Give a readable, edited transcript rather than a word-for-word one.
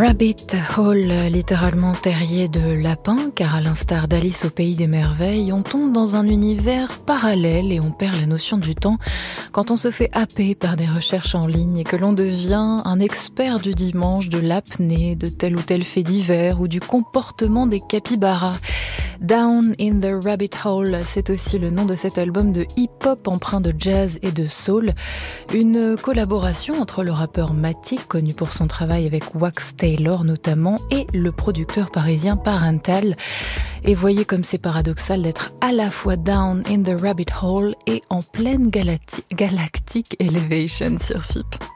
Rabbit Hole, littéralement terrier de lapin, car à l'instar d'Alice au pays des merveilles, on tombe dans un univers parallèle et on perd la notion du temps quand on se fait happer par des recherches en ligne et que l'on devient un expert du dimanche, de l'apnée, de tel ou tel fait divers ou du comportement des capybaras. Down in the Rabbit Hole, c'est aussi le nom de cet album de hip-hop empreint de jazz et de soul. Une collaboration entre le rappeur Matic, connu pour son travail avec Wax Taylor notamment, et le producteur parisien Parental. Et voyez comme c'est paradoxal d'être à la fois down in the rabbit hole et en pleine galactic elevation sur FIP.